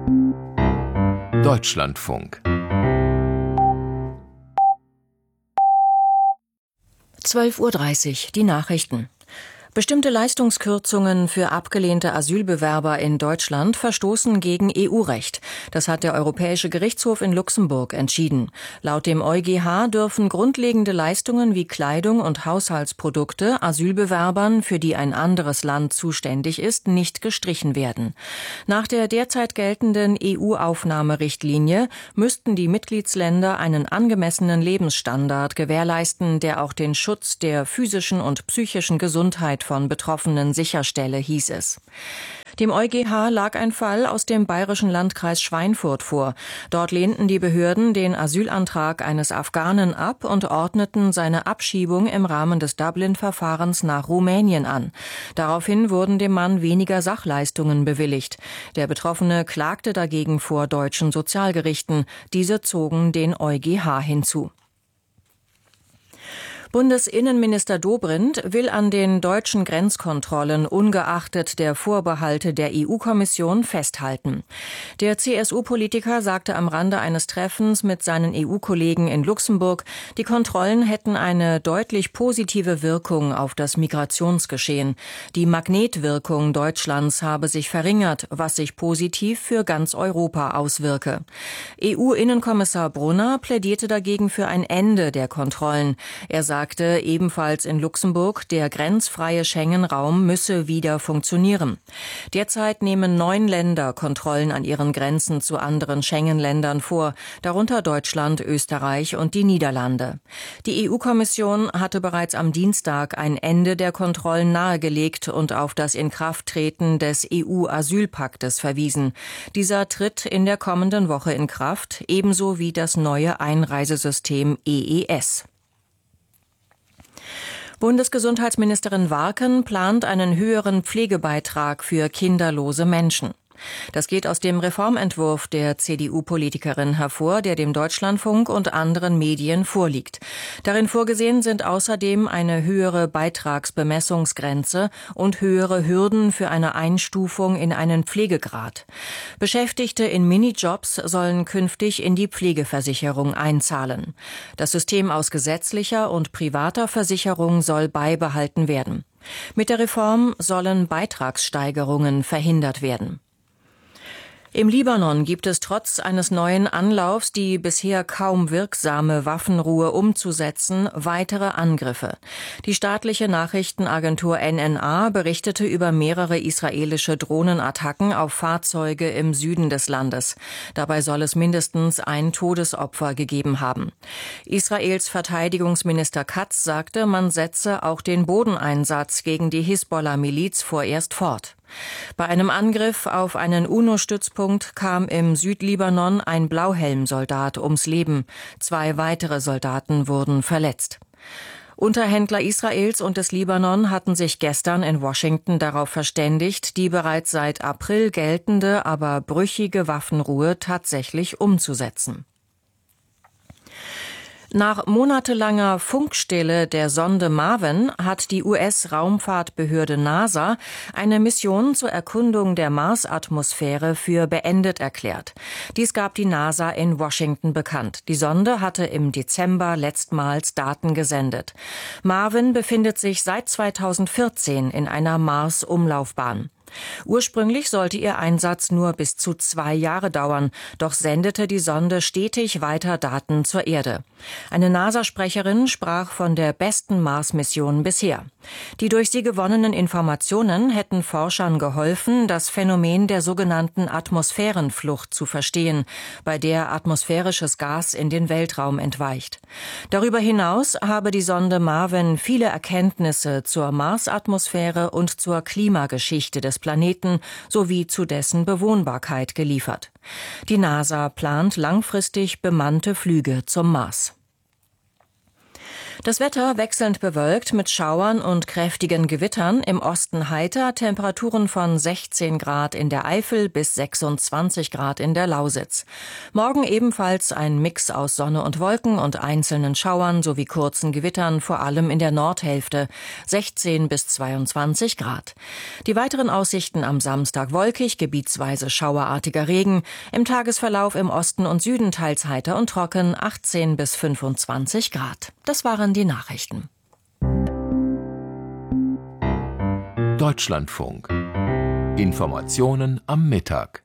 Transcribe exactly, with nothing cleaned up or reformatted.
Deutschlandfunk. zwölf Uhr dreißig, die Nachrichten. Bestimmte Leistungskürzungen für abgelehnte Asylbewerber in Deutschland verstoßen gegen E U-Recht. Das hat der Europäische Gerichtshof in Luxemburg entschieden. Laut dem EuGH dürfen grundlegende Leistungen wie Kleidung und Haushaltsprodukte Asylbewerbern, für die ein anderes Land zuständig ist, nicht gestrichen werden. Nach der derzeit geltenden E U-Aufnahmerichtlinie müssten die Mitgliedsländer einen angemessenen Lebensstandard gewährleisten, der auch den Schutz der physischen und psychischen Gesundheit von Betroffenen sicherstelle, hieß es. Dem EuGH lag ein Fall aus dem bayerischen Landkreis Schweinfurt vor. Dort lehnten die Behörden den Asylantrag eines Afghanen ab und ordneten seine Abschiebung im Rahmen des Dublin-Verfahrens nach Rumänien an. Daraufhin wurden dem Mann weniger Sachleistungen bewilligt. Der Betroffene klagte dagegen vor deutschen Sozialgerichten. Diese zogen den EuGH hinzu. Bundesinnenminister Dobrindt will an den deutschen Grenzkontrollen ungeachtet der Vorbehalte der E U-Kommission festhalten. Der C S U-Politiker sagte am Rande eines Treffens mit seinen E U-Kollegen in Luxemburg, die Kontrollen hätten eine deutlich positive Wirkung auf das Migrationsgeschehen. Die Magnetwirkung Deutschlands habe sich verringert, was sich positiv für ganz Europa auswirke. E U-Innenkommissar Brunner plädierte dagegen für ein Ende der Kontrollen. Er sagte, sagte ebenfalls in Luxemburg, der grenzfreie Schengen-Raum müsse wieder funktionieren. Derzeit nehmen neun Länder Kontrollen an ihren Grenzen zu anderen Schengen-Ländern vor, darunter Deutschland, Österreich und die Niederlande. Die E U-Kommission hatte bereits am Dienstag ein Ende der Kontrollen nahegelegt und auf das Inkrafttreten des E U-Asylpaktes verwiesen. Dieser tritt in der kommenden Woche in Kraft, ebenso wie das neue Einreisesystem E E S. Bundesgesundheitsministerin Warken plant einen höheren Pflegebeitrag für kinderlose Menschen. Das geht aus dem Reformentwurf der C D U-Politikerin hervor, der dem Deutschlandfunk und anderen Medien vorliegt. Darin vorgesehen sind außerdem eine höhere Beitragsbemessungsgrenze und höhere Hürden für eine Einstufung in einen Pflegegrad. Beschäftigte in Minijobs sollen künftig in die Pflegeversicherung einzahlen. Das System aus gesetzlicher und privater Versicherung soll beibehalten werden. Mit der Reform sollen Beitragssteigerungen verhindert werden. Im Libanon gibt es trotz eines neuen Anlaufs, die bisher kaum wirksame Waffenruhe umzusetzen, weitere Angriffe. Die staatliche Nachrichtenagentur N N A berichtete über mehrere israelische Drohnenattacken auf Fahrzeuge im Süden des Landes. Dabei soll es mindestens ein Todesopfer gegeben haben. Israels Verteidigungsminister Katz sagte, man setze auch den Bodeneinsatz gegen die Hisbollah-Miliz vorerst fort. Bei einem Angriff auf einen UNO-Stützpunkt kam im Südlibanon ein Blauhelmsoldat ums Leben. Zwei weitere Soldaten wurden verletzt. Unterhändler Israels und des Libanon hatten sich gestern in Washington darauf verständigt, die bereits seit April geltende, aber brüchige Waffenruhe tatsächlich umzusetzen. Nach monatelanger Funkstille der Sonde Marvin hat die U S-Raumfahrtbehörde NASA eine Mission zur Erkundung der Marsatmosphäre für beendet erklärt. Dies gab die NASA in Washington bekannt. Die Sonde hatte im Dezember letztmals Daten gesendet. Marvin befindet sich seit zweitausendvierzehn in einer Mars-Umlaufbahn. Ursprünglich sollte ihr Einsatz nur bis zu zwei Jahre dauern, doch sendete die Sonde stetig weiter Daten zur Erde. Eine NASA-Sprecherin sprach von der besten Mars-Mission bisher. Die durch sie gewonnenen Informationen hätten Forschern geholfen, das Phänomen der sogenannten Atmosphärenflucht zu verstehen, bei der atmosphärisches Gas in den Weltraum entweicht. Darüber hinaus habe die Sonde Marvin viele Erkenntnisse zur Marsatmosphäre und zur Klimageschichte des Planeten sowie zu dessen Bewohnbarkeit geliefert. Die NASA plant langfristig bemannte Flüge zum Mars. Das Wetter wechselnd bewölkt mit Schauern und kräftigen Gewittern, im Osten heiter, Temperaturen von sechzehn Grad in der Eifel bis sechsundzwanzig Grad in der Lausitz. Morgen ebenfalls ein Mix aus Sonne und Wolken und einzelnen Schauern sowie kurzen Gewittern, vor allem in der Nordhälfte, sechzehn bis zweiundzwanzig Grad. Die weiteren Aussichten am Samstag wolkig, gebietsweise schauerartiger Regen, im Tagesverlauf im Osten und Süden teils heiter und trocken, achtzehn bis fünfundzwanzig Grad. Das waren die Nachrichten. Deutschlandfunk. Informationen am Mittag.